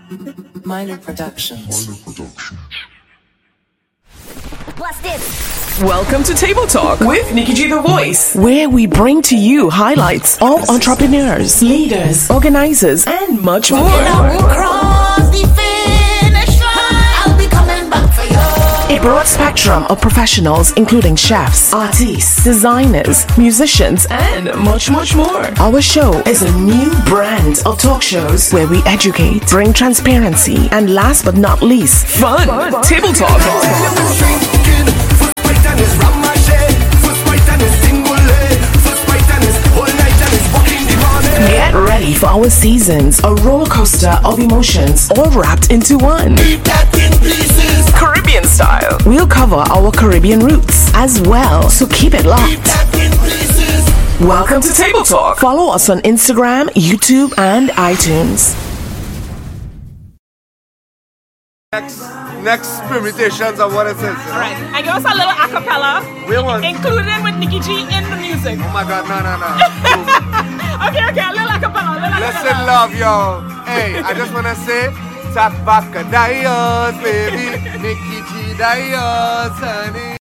Minor Productions. What's this? Welcome to Table Talk with Nikki G the Voice, where we bring to you highlights of entrepreneurs, leaders, organizers, and much more. Cross the finish line. I'll be coming back for you. A broad spectrum of professionals, including chefs, artists, designers, musicians, and much more. Our show is a new brand of talk shows where we educate, bring transparency, and last but not least, fun. Table Talk. Get ready for our seasons, a roller coaster of emotions, all wrapped into one. Caribbean style. We'll cover our Caribbean roots as well, so keep it locked. Welcome to Table Talk. Follow us on Instagram, YouTube, and iTunes. Next permutations of what it says. All right, and give us a little acapella, including with Nikki G in the music. Oh my God, no. Okay, a little acapella. Listen, love, yo. Hey, I just wanna say, Takbaka Dios, baby. Nikki G Dios, honey.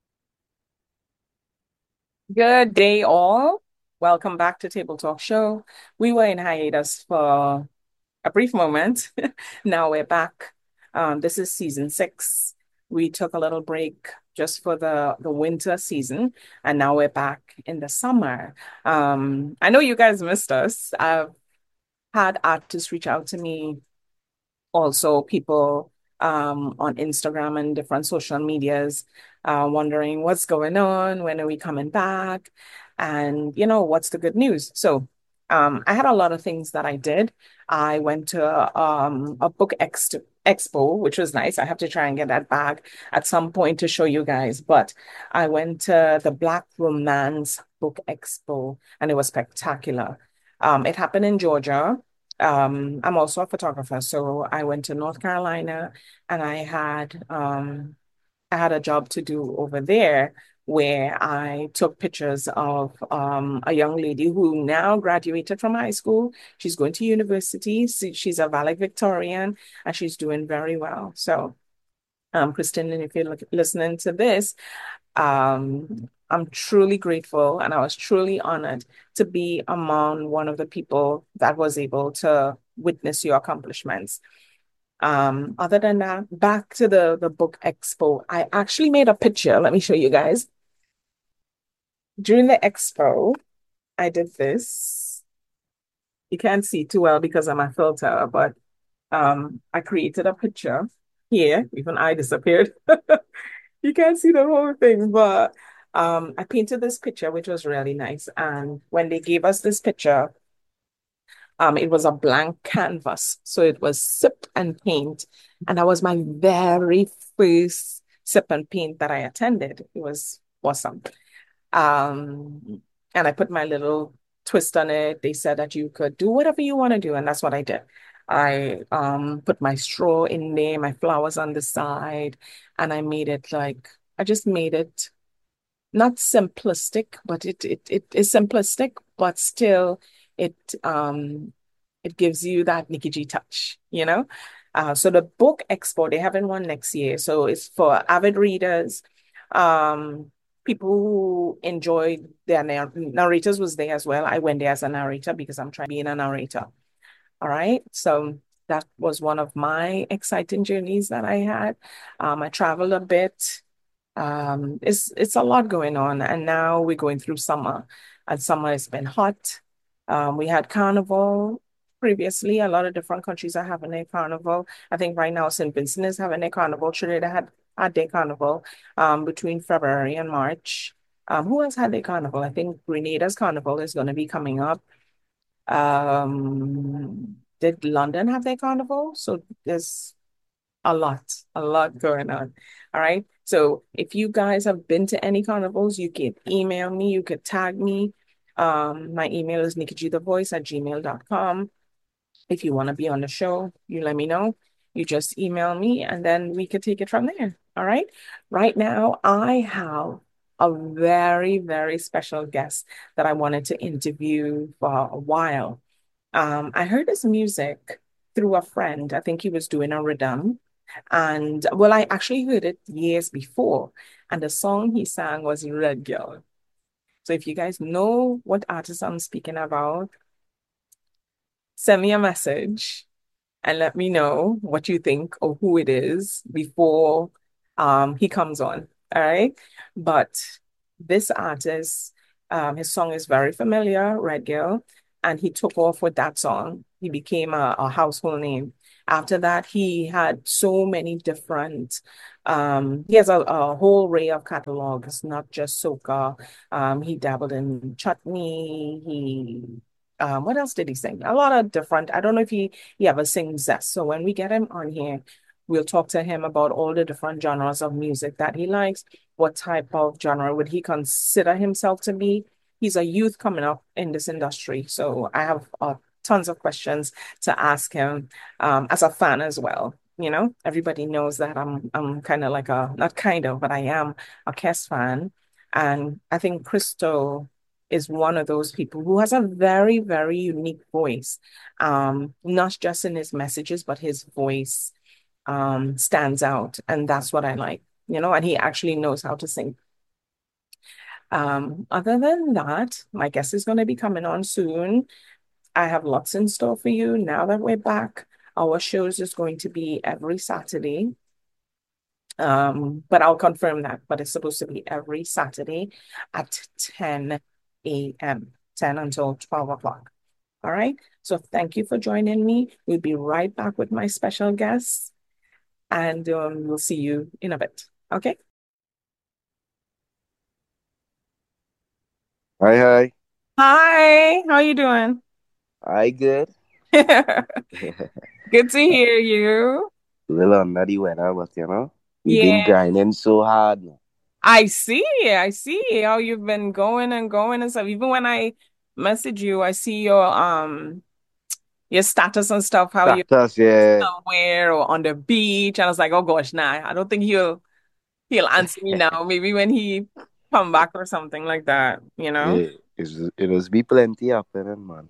Good day, all. Welcome back to Table Talk Show. We were in hiatus for a brief moment. Now we're back. This is season 6. We took a little break just for the winter season, and now we're back in the summer. I know you guys missed us. I've had artists reach out to me, also people on Instagram and different social medias, wondering what's going on, when are we coming back, and what's the good news. So I had a lot of things that I did. I went to a book expo, which was nice. I have to try and get that bag at some point to show you guys. But I went to the Black Romance Book Expo, and it was spectacular. It happened in Georgia. I'm also a photographer, so I went to North Carolina, and I had a job to do over there where I took pictures of a young lady who now graduated from high school. She's going to university. She's a valedictorian, and she's doing very well. So, Kristen, if you're listening to this, I'm truly grateful, and I was truly honored to be among one of the people that was able to witness your accomplishments. Other than that, back to the book expo, I actually made a picture. Let me show you guys. During the expo, I did this. You can't see too well because of my filter, but I created a picture here. Even I disappeared. You can't see the whole thing, but I painted this picture, which was really nice. And when they gave us this picture, it was a blank canvas. So it was sip and paint. And that was my very first sip and paint that I attended. It was awesome. And I put my little twist on it. They said that you could do whatever you want to do, and that's what I did. I put my straw in there, my flowers on the side, and I just made it not simplistic, but it is simplistic, but still it gives you that Nikki G touch, So the book expo, they having one next year. So it's for avid readers, people who enjoy their narrators was there as well. I went there as a narrator because I'm trying being a narrator. All right. So that was one of my exciting journeys that I had. I traveled a bit. It's a lot going on, and now we're going through summer, and summer has been hot. We had Carnival previously. A lot of different countries are having a Carnival. I think right now St. Vincent is having a Carnival. Trinidad had their Carnival between February and March. Who else had their Carnival? I think Grenada's Carnival is going to be coming up. Did London have their Carnival? So there's a lot going on. All right. So if you guys have been to any carnivals, you can email me, you could tag me. My email is nikkigthevoice@gmail.com. If you want to be on the show, you let me know. You just email me, and then we could take it from there. All right. Right now, I have a very, very special guest that I wanted to interview for a while. I heard his music through a friend. I think he was doing a rhythm. And well, I actually heard it years before. And the song he sang was Red Girl. So if you guys know what artist I'm speaking about, send me a message and let me know what you think or who it is before he comes on. All right. But this artist, his song is very familiar, Red Girl, and he took off with that song. He became a household name. After that, he had so many different, he has a whole array of catalogs, not just soca. He dabbled in chutney. What else did he sing? A lot of different, I don't know if he ever sings zest. So when we get him on here, we'll talk to him about all the different genres of music that he likes. What type of genre would he consider himself to be? He's a youth coming up in this industry. So I have tons of questions to ask him as a fan as well. You know, everybody knows that I'm kind of like not kind of, but I am a Kes fan. And I think Crystal is one of those people who has a very, very unique voice. Not just in his messages, but his voice stands out. And that's what I like, you know, and he actually knows how to sing. Other than that, my guest is going to be coming on soon. I have lots in store for you now that we're back. Our shows is going to be every Saturday. But I'll confirm that. But it's supposed to be every Saturday at 10 a.m., 10 until 12 o'clock. All right. So thank you for joining me. We'll be right back with my special guest, and we'll see you in a bit. Okay. Hi, hi. Hi. How you doing? I good. Good to hear you. Little under the weather, but we've been Yeah. grinding so hard. I see. I see how you've been going and going and stuff. Even when I message you, I see your status and stuff, how you Cactus, yeah. somewhere or on the beach. And I was like, oh gosh, nah, I don't think he'll answer me now. Maybe when he come back or something like that, you know? Yeah, it was be plenty happening, man.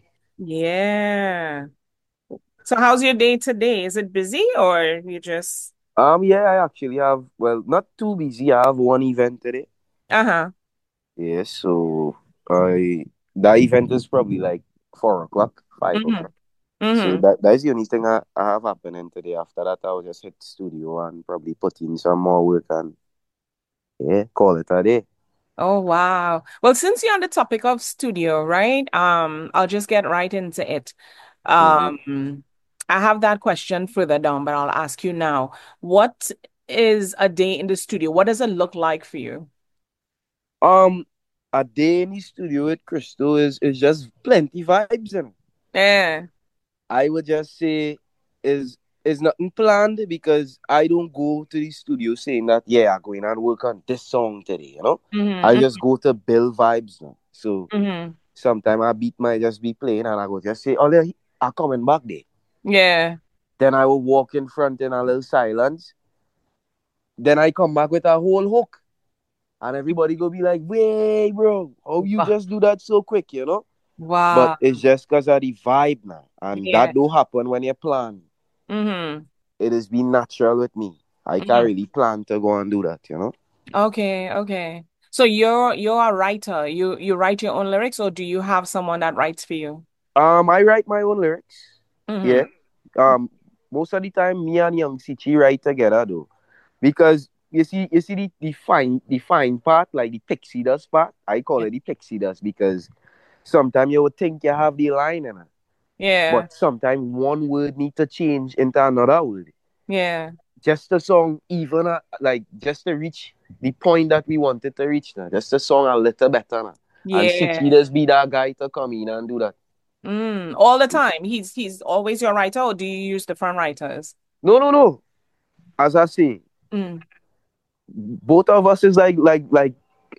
Yeah. So how's your day today? Is it busy or you just Yeah, I actually have, well, not too busy. I have one event today. uh-huh. Yeah, so I that event is probably like 4 o'clock, 5 o'clock. Mm-hmm. So Mm-hmm. that's the only thing I have happening today. After that, I will just hit studio and probably put in some more work and yeah, call it a day. Oh wow. Well, since you're on the topic of studio, right? I'll just get right into it. Mm-hmm. I have that question further down, but I'll ask you now. What is a day in the studio? What does it look like for you? Um, a day in the studio with Crystal is just plenty vibes, and Yeah. I would just say is nothing planned because I don't go to the studio saying that yeah I'm going and work on this song today. I Mm-hmm. just go to build vibes now. So Mm-hmm. sometimes I beat might just be playing and I go just say oh yeah I coming back there. Yeah. Then I will walk in front in a little silence. Then I come back with a whole hook. And everybody go be like, wait, bro, how you Wow. just do that so quick, But Wow. it's just because of the vibe now. And Yeah. that do happen when you plan. Mm-hmm. It has been natural with me. I can't Mm-hmm. really plan to go and do that. Okay, okay. So you're a writer. You write your own lyrics, or do you have someone that writes for you? I write my own lyrics. Mm-hmm. Yeah. Most of the time, me and Young Sichi write together though. Because you see the fine part, like the pixie dust part, I call it the pixie dust because sometimes you would think you have the line in it. Yeah. But sometimes one word need to change into another word. Yeah. Just the song, even like just to reach the point that we wanted to reach now. Just the song a little better now. And Sichi Yeah. just be that guy to come in and do that. All the time. He's always your writer, or do you use different writers? No, no, no. As I say, Mm. both of us is like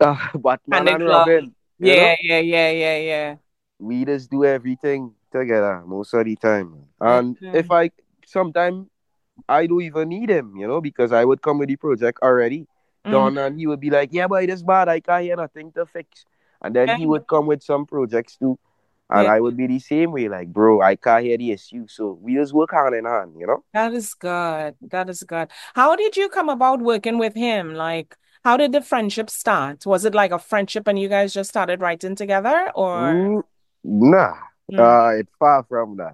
And Batman the and club. Robin. Yeah, yeah, yeah, yeah, yeah. We just do everything together most of the time. And if Mhm. I sometimes I don't even need him, because I would come with the project already Mhm. done and he would be like, yeah, but it is bad. I can't hear nothing to fix. And then he would come with some projects too. And Yeah. I would be the same way, like, bro, I can't hear the issue. So we just work hand in hand, you know? That is good. That is good. How did you come about working with him? Like, how did the friendship start? Was it like a friendship and you guys just started writing together or? Mm, nah, Mm, it's far from that.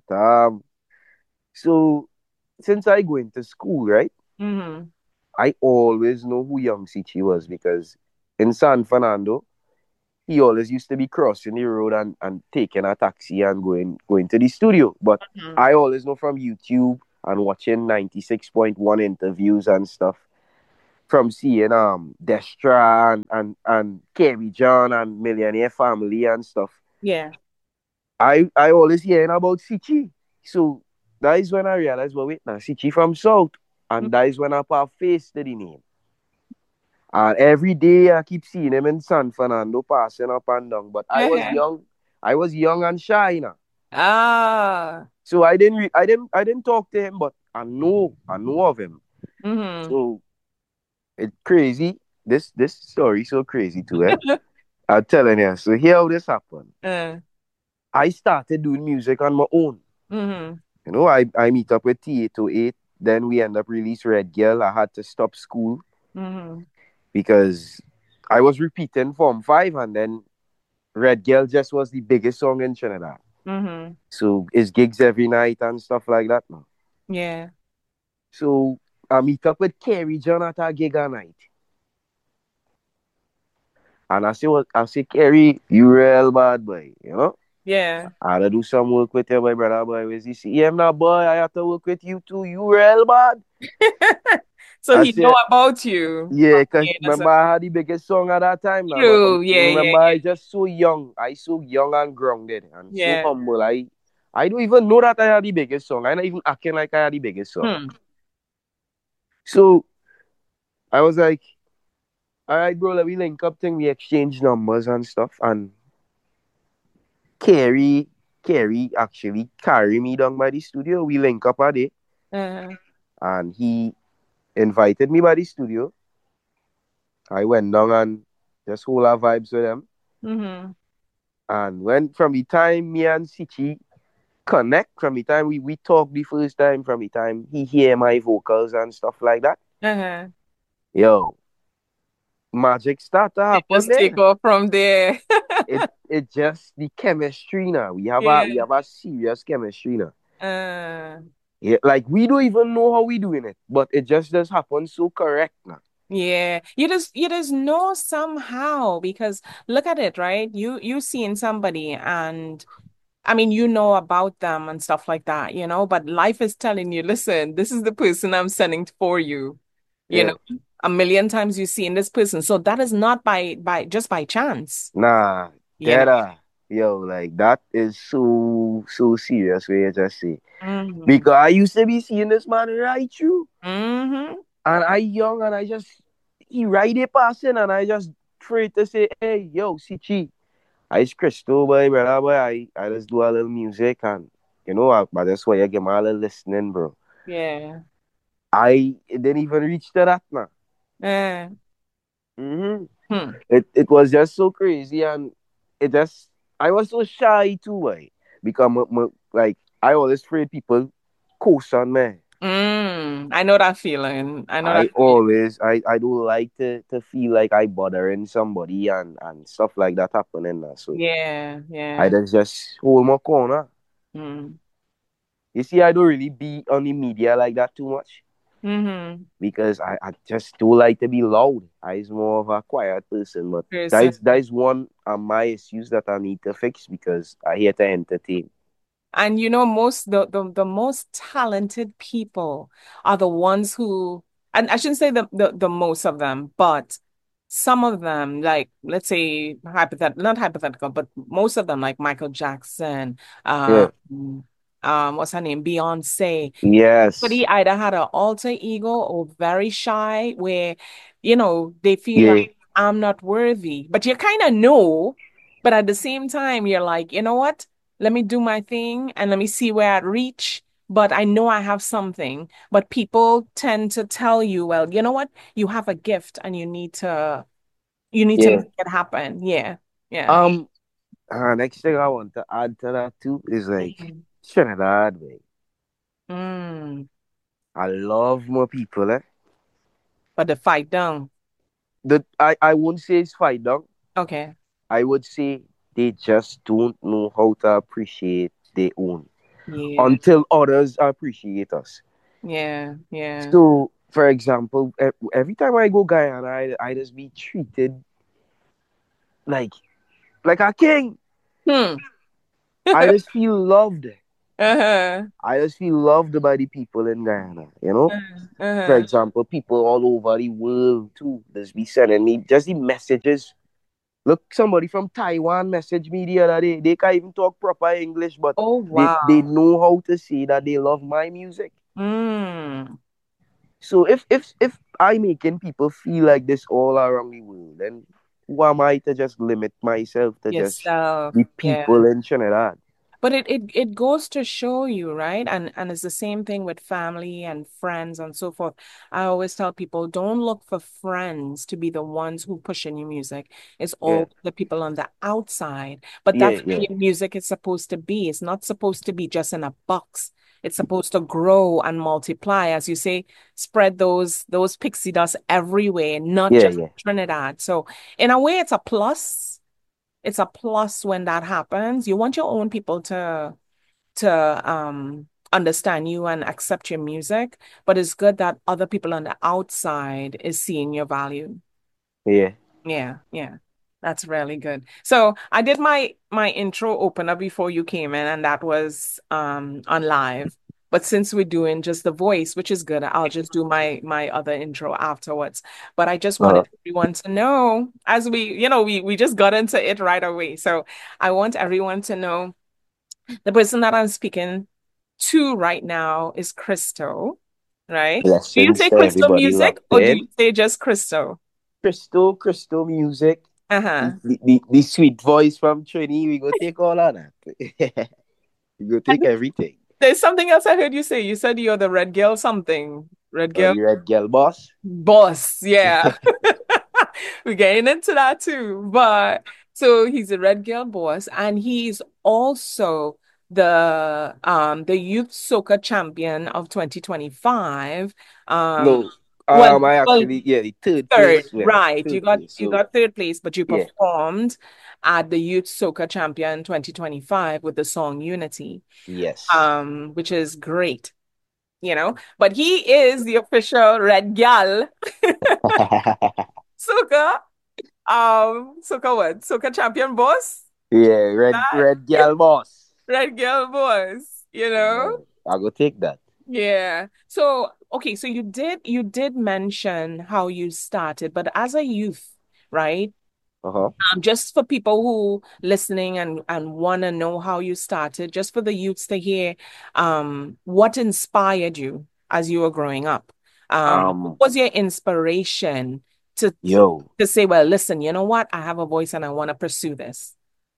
So since I go into school, right, mm-hmm. I always know who Young Sichi was because in San Fernando, he always used to be crossing the road and taking a taxi and going to the studio. But Mm-hmm. I always know from YouTube and watching 96.1 interviews and stuff, from seeing Destra and Kerry John and Millionaire Family and stuff. Yeah. I always hearing about Sichi. So that is when I realized, well, wait now, Sichi from South. And that is when I put a face to the name. And every day I keep seeing him in San Fernando passing up and down. But I was Uh-huh. young. I was young and shy, you know. Ah. So I didn't talk to him, but I know of him. Mm-hmm. So it's crazy. This story so crazy too, eh? I'm telling you. So here how this happened. Uh, I started doing music on my own. mm-hmm. You know, I meet up with T808. Then we end up release Red Girl. I had to stop school Mm-hmm. because I was repeating Form 5 and then Red Girl just was the biggest song in Trinidad. Mm-hmm. So it's gigs every night and stuff like that now. Yeah. So I meet up with Kerry John at a gig a night. And I say, Kerry, you real bad boy, you know? Yeah. I had to do some work with you, my brother boy. Where's he see him now, boy? I have to work with you too. You real bad. So I he know said, about you. yeah, because Yeah, that's remember I had the biggest song at that time now. But true. Yeah, yeah, remember I just so young. I so young and grounded and so yeah. humble. I don't even know that I had the biggest song. I'm not even acting like I had the biggest song. Hmm. So I was like, all right, bro, let me link up thing. We exchange numbers and stuff. And Kerry, Kerry actually carry me down by the studio. We link up a day. Uh, And he invited me by the studio. I went down and just hold our vibes with them. mm-hmm. And when from the time me and Sichi connect, from the time we talk the first time, from the time he hear my vocals and stuff like that, Uh-huh. yo, magic start to happen Just take there. off from there. It just the chemistry now. Yeah. We have a serious chemistry now. Uh, Yeah, like we don't even know how we doing it, but it just does happen so correct now. yeah. You just know somehow because look at it, right? You seeing somebody and I mean, you know about them and stuff like that, but life is telling you, listen, this is the person I'm sending for you. You Yeah. know, a million times you've seen this person. So that is not by just by chance, Nah, you know. that yo, like that is so serious way you just say. Mm-hmm. Because I used to be seeing this man right through. Mm-hmm. And I young and I just he ride it passing and I just afraid to say, hey, yo, Sichi. I Crystal boy, brother boy. I just do a little music and but that's why I get my little listening, bro. Yeah. I didn't even reach to that now. Uh, Mm-hmm. hmm. It was just so crazy and it just I was so shy too, boy. Because like I always afraid people coast on me. I know that feeling. I know that feeling. I don't like to feel like I bothering somebody and stuff like that happening now. So Yeah, I yeah. just hold my corner. Mm. You see, I don't really be on the media like that too much Mm-hmm. because I just don't like to be loud. I is more of a quiet person, but Person. that is one of my issues that I need to fix because I here to entertain. And most the most talented people are the ones who, and I shouldn't say the most of them, but some of them, like let's say hypothetical, not hypothetical, but most of them, like Michael Jackson, Yeah. what's her name, Beyonce. But Yes. he either had an alter ego or very shy, where they feel like Yeah. I'm not worthy, but you kind of know, but at the same time, you're like, you know what? Let me do my thing and let me see where I reach. But I know I have something. But people tend to tell you, well, you know what? You have a gift and you need to Yeah. make it happen. Yeah. Yeah. Um, Next thing I want to add to that too is like Mhm. Trinidad, way. Mm. I love my people, eh? But the fight down. I won't say it's fight down. Okay. I would say they just don't know how to appreciate their own Yeah. until others appreciate us. Yeah. Yeah. So, for example, every time I go Guyana, I just be treated like a king. Hmm. I just feel loved. Uh-huh. I just feel loved by the people in Guyana. For Uh-huh. example, people all over the world too just be sending me just the messages. Look, somebody from Taiwan messaged me the other day. They can't even talk proper English, but Oh, they wow. know how to say that they love my music. Mm. So if I making people feel like this all around the world, then who am I to just limit myself to just Yourself. the Yeah. people in Trinidad? But it goes to show you, right? And it's the same thing with family and friends and so forth. I always tell people, don't look for friends to be the ones who push in your music. It's Yeah, all the people on the outside. But yeah, that's where yeah, your music is supposed to be. It's not supposed to be just in a box. It's supposed to grow and multiply. As you say, spread those pixie dust everywhere, not yeah, just yeah, Trinidad. So in a way, it's a plus. It's a plus when that happens. You want your own people to understand you and accept your music, but it's good that other people on the outside is seeing your value. yeah. Yeah, yeah. That's really good. So I did my intro opener before you came in, and that was on live. But since we're doing just the voice, which is good, I'll just do my other intro afterwards. But I just Uh-huh. wanted everyone to know, as we just got into it right away. So I want everyone to know the person that I'm speaking to right now is Crystal, right? Do you Blessings say to Crystal everybody music locked or do in. you say just Crystal? Crystal music. Uh-huh. The sweet voice from Trini, we go take all of that. We go take everything. There's something else I heard you say. You said you're the red girl something. Red girl The red girl boss. boss. Yeah. We're getting into that too. But so he's a red girl boss and he's also the youth soca champion of 2025. Um No, well I well actually, yeah, the third third, place winner. right. You Third got place. you So got third place, but you yeah, performed at the Youth Soca Champion 2025 with the song Unity, yes. which is great, you know. But he is the official Red Gal Soca, Soca what? Soca Champion boss? Yeah, That red girl boss. Red Gal boss, you know? Yeah, I go take that. Yeah. So, okay, so you did mention how you started, but as a youth, right? Uh-huh. Just for people who listening and want to know how you started, just for the youths to hear, what inspired you as you were growing up? What Um, was your inspiration to yo, to say, well, listen, you know what? I have a voice and I want to pursue this.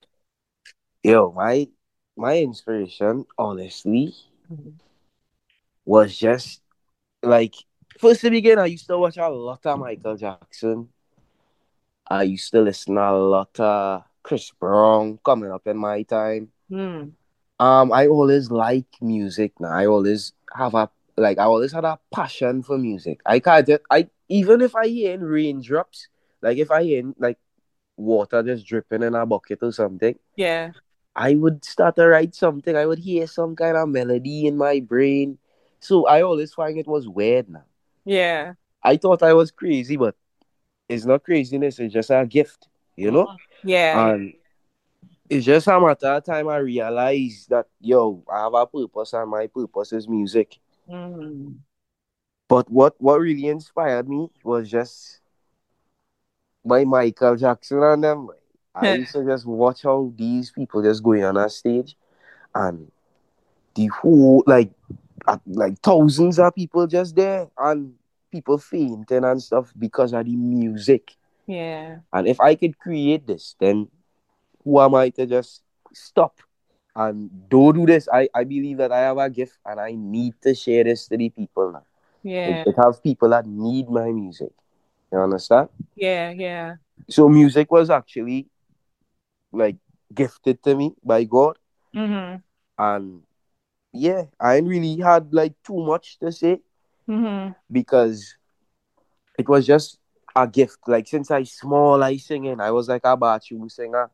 my inspiration, honestly, Mhm. was just like first to begin, I used to watch a lot of Michael Jackson. I used to listen a lot of Chris Brown coming up in my time. Hmm. I always like music now. I always had a passion for music. I can't just I even if I hear in raindrops, like if I hear like water just dripping in a bucket or something, Yeah. I would start to write something. I would hear some kind of melody in my brain. So I always find it was weird now. Yeah. I thought I was crazy, but it's not craziness, it's just a gift, you know? Mhm. Yeah. Yeah. And it's just a matter of time I realize that I have a purpose and my purpose is music. Mm. But what really inspired me was just by Michael Jackson and them. I used to just watch how these people just going on a stage and the whole like thousands of people just there and people fainting and stuff because of the music. Yeah. And if I could create this, then who am I to just stop and don't do this? I believe that I have a gift and I need to share this to the people now. Yeah. It have people that need my music. You understand? Yeah. Yeah. So music was actually like gifted to me by God. Mm-hmm. And yeah, I ain't really had like too much to say Mm-hmm. because it was just a gift. Like since I small, I singing. I was like a bathroom singer.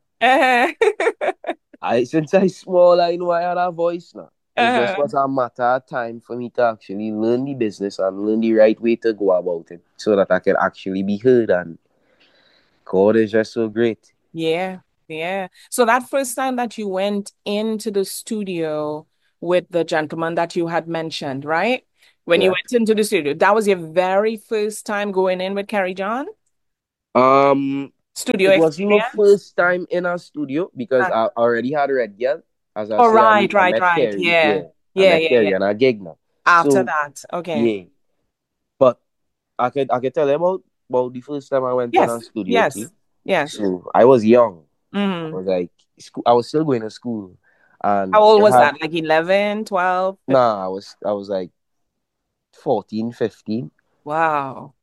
Since I small, I know I had a voice now. It just was a matter of time for me to actually learn the business and learn the right way to go about it, so that I could actually be heard. And God is just so great. Yeah, yeah. So that first time that you went into the studio with the gentleman that you had mentioned, right? When you Yeah. went into the studio, that was your very first time going in with Carrie John? Studio It was my experience? first time in a studio because I already had Red Girl. As I Oh, say, right, I right, met right. Carrie. Yeah. Yeah, I Yeah, met yeah, yeah. Carrie and a gig now. After So that. Okay. yeah, but I could tell you about the first time I went in a Yes, studio too. yes, yes. So I was young. I Mm. was like I was still going to school, and How old it was had that? Like 11, 12, 15? nah. I was like 14, 15. Wow.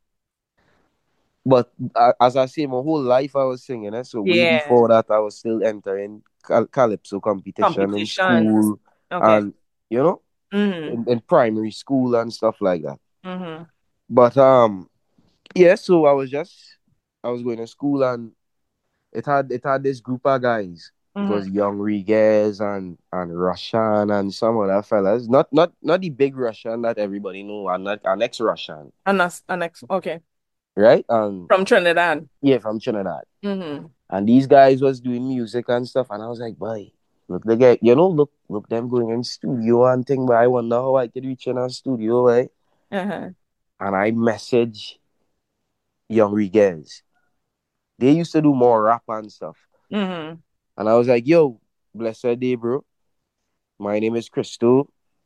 But as I say, my whole life I was singing. So way Yeah. before that, I was still entering calypso competition in Competitions. school, Okay. and you know, Mm-hmm. in primary school and stuff like that. Mm-hmm. But yeah. So I was going to school, and it had this group of guys. It Mm-hmm. was Young Riguez and Russian and some other fellas. Not the big Russian that everybody know, and not an ex Russian, Okay. right? From Trinidad. Yeah, from Trinidad. Mm-hmm. And these guys was doing music and stuff, and I was like, boy, look the guy, look them going in studio and thing. But I wonder how I could reach in a studio, right? Uh-huh. And I message Young Riguez. They used to do more rap and stuff, Mm-hmm. and I was like, yo, blessed day, bro. My name is Crystal.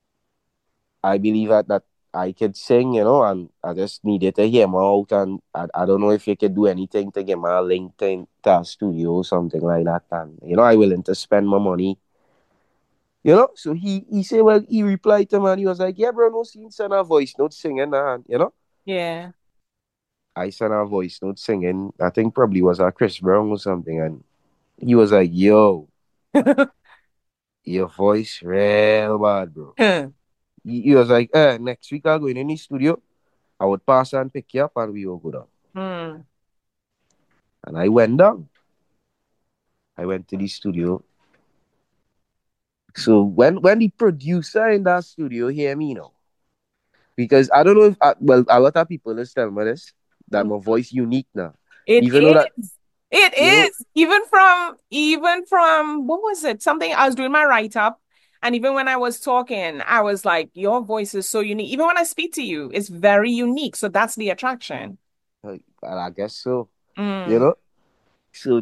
I believe that I could sing, and I just needed to hear my out, and I don't know if you could do anything to get my link to a studio or something like that, and I willing to spend my money. So he said, well, he replied to me and he was like, yeah, bro, no scene, send a voice note singing, and. Yeah. I sent a voice note singing, I think probably was a Chris Brown or something, and he was like, yo, your voice real bad, bro. He was like, next week I'll go in the studio, I would pass and pick you up and we will go down. Mm. And I went down. I went to the studio. So when the producer in that studio hear me now, because I don't know if well, a lot of people is telling me this, that my voice unique now. It Even though that is. It is. Even from what was it? Something I was doing my write-up, and even when I was talking, I was like, your voice is so unique. Even when I speak to you, it's very unique. So that's the attraction. I guess so. Mm. So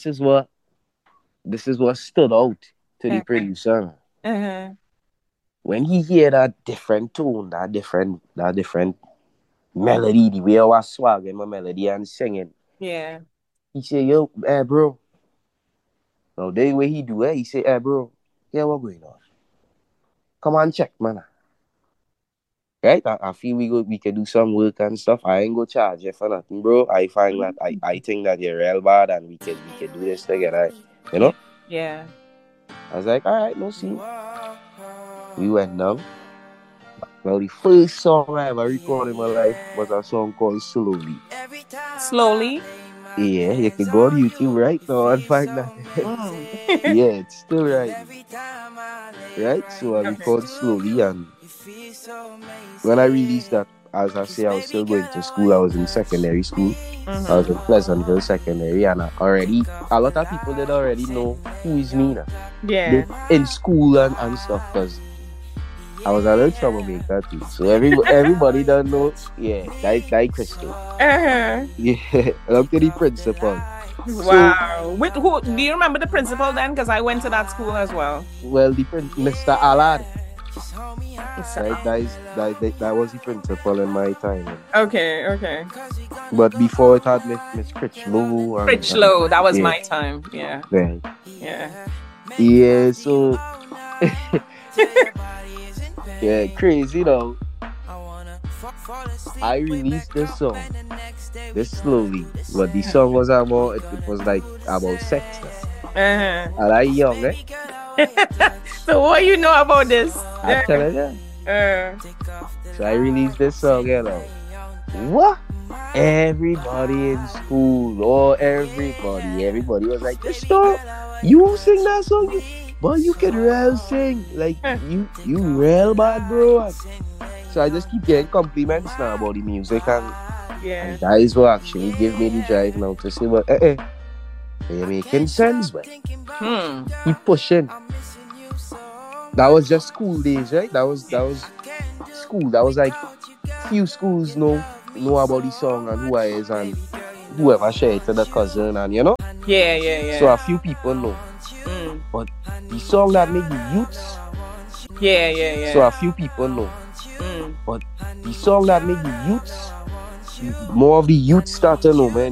this is what stood out to the Uh-huh. producer. Uh-huh. When he hear that different tone, that different melody, the way I was swagging my melody and singing, Yeah. he say, yo, bro. Now the way he do it, he say, bro, yeah, what going on? Come on, check, man. Right? I feel we can do some work and stuff. I ain't go charge you for nothing, bro. I find that I think that you're real bad and we can do this together. Yeah. I was like, all right, no see. We went down. Well, the first song I ever recorded in my life was a song called Slowly. Slowly. Yeah, you can go on YouTube right now and find that. Yeah, it's still right. Right? So I recorded Slowly, and when I released that, as I say, I was still going to school. I was in secondary school. I was in Pleasantville Secondary, and already a lot of people did already know who is me now. Yeah. In school and stuff, because I was a little troublemaker too. So everybody don't know. Yeah, that Crystal. Uh-huh. Yeah, up to the principal. Wow. Who do you remember the principal then? Because I went to that school as well. Well, Mr. Allard. That was the principal in my time. Okay. But before it had Miss Critchlow. Critchlow, that was my time. Yeah. Right. Yeah. Yeah, so yeah, crazy though. I released this song, this Slowly, but the song was about it was like about sex. And I young, eh? So what you know about this? I tell you. So I released this song, you know. What? Everybody in school, or everybody was like, "Stop! You sing that song, but you can real sing. Like you real bad, bro." So I just keep getting compliments now about the music, and guys will actually give me the drive now to say, "Well, they're making sense, man. Keep pushing." That was just school days, right? That was school. That was like few schools know about the song and who I is and whoever share it to the cousin and you know. Yeah. So a few people know. But the song that made the youths. Yeah. So a few people know. But the song that made the youths, more of the youth start to know, man.